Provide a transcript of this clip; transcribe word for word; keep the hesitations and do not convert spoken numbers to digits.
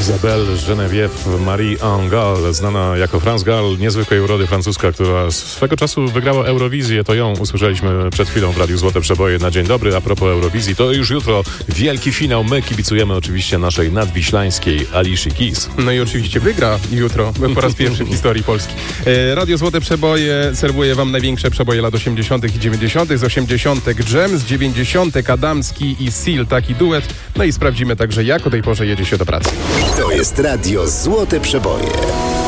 Isabelle Geneviève Marie Angale, znana jako France Gall, niezwykłej urody francuska, która swego czasu wygrała Eurowizję. To ją usłyszeliśmy przed chwilą w Radiu Złote Przeboje na dzień dobry. A propos Eurowizji, to już jutro wielki finał. My kibicujemy oczywiście naszej nadwiślańskiej Alicji Keys. No i oczywiście wygra jutro po raz pierwszy w historii Polski. Radio Złote Przeboje serwuje wam największe przeboje lat osiemdziesiątych i dziewięćdziesiątych. Z osiemdziesiątek Dżem, z dziewięćdziesiątek Adamski i Seal, taki duet. No i sprawdzimy także, jak o tej porze jedzie się do pracy. To jest Radio Złote Przeboje.